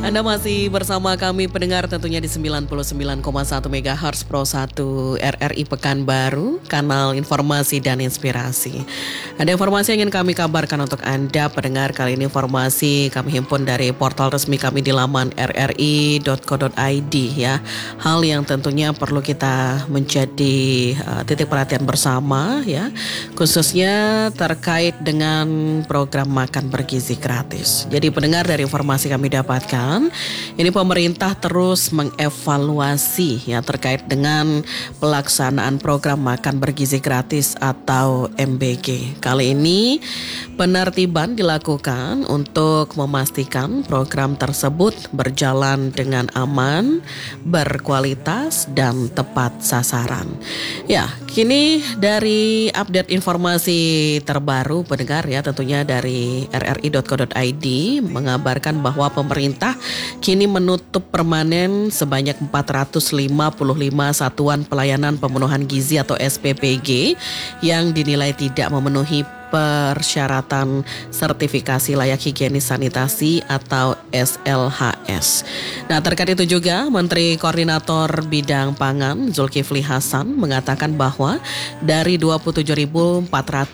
Anda masih bersama kami pendengar tentunya di 99,1 MHz Pro 1 RRI Pekanbaru, kanal informasi dan inspirasi. Ada informasi yang ingin kami kabarkan untuk Anda pendengar. Kali ini informasi kami himpun dari portal resmi kami di laman rri.co.id ya. Hal yang tentunya perlu kita menjadi titik perhatian bersama ya, khususnya terkait dengan program makan bergizi gratis. Jadi pendengar, dari informasi kami dapatkan, ini pemerintah terus mengevaluasi ya terkait dengan pelaksanaan program makan bergizi gratis atau MBG. Kali ini penertiban dilakukan untuk memastikan program tersebut berjalan dengan aman, berkualitas dan tepat sasaran. Ya, kini dari update informasi terbaru pendengar ya, tentunya dari rri.co.id mengabarkan bahwa pemerintah kini menutup permanen sebanyak 455 satuan pelayanan pemenuhan gizi atau SPPG yang dinilai tidak memenuhi persyaratan sertifikasi layak higienis sanitasi atau SLHS. Nah, terkait itu juga Menteri Koordinator Bidang Pangan Zulkifli Hasan mengatakan bahwa dari 27.485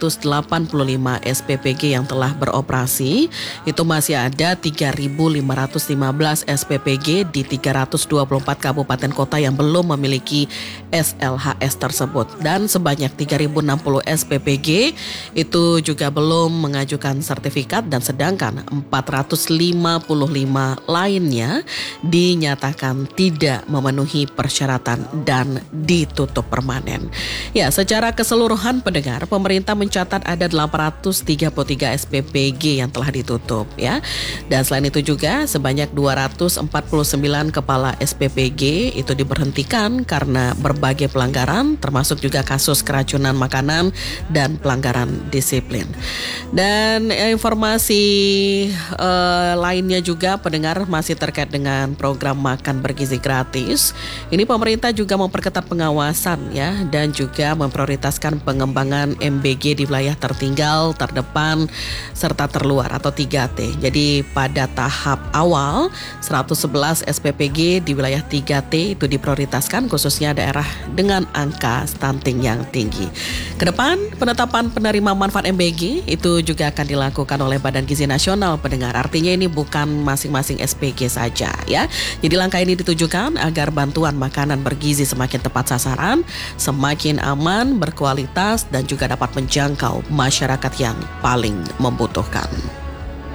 SPPG yang telah beroperasi, itu masih ada 3.515 SPPG di 324 kabupaten kota yang belum memiliki SLHS tersebut, dan sebanyak 3.060 SPPG itu juga belum mengajukan sertifikat, dan sedangkan 455 lainnya dinyatakan tidak memenuhi persyaratan dan ditutup permanen. Ya, secara keseluruhan pendengar, pemerintah mencatat ada 833 SPPG yang telah ditutup ya. Dan selain itu juga sebanyak 249 kepala SPPG itu diberhentikan karena berbagai pelanggaran, termasuk juga kasus keracunan makanan dan pelanggaran disiplin. Dan informasi lainnya juga pendengar masih terkait dengan program makan bergizi gratis. Ini pemerintah juga memperketat pengawasan ya, dan juga memprioritaskan pengembangan MBG di wilayah tertinggal, terdepan, serta terluar atau 3T. Jadi pada tahap awal 111 SPPG di wilayah 3T itu diprioritaskan, khususnya daerah dengan angka stunting yang tinggi. Kedepan penetapan penerima manfaat MBG itu juga akan dilakukan oleh Badan Gizi Nasional pendengar. Artinya ini bukan masing-masing SPG saja ya. Jadi langkah ini ditujukan agar bantuan makanan bergizi semakin tepat sasaran, semakin aman, berkualitas, dan juga dapat menjangkau masyarakat yang paling membutuhkan.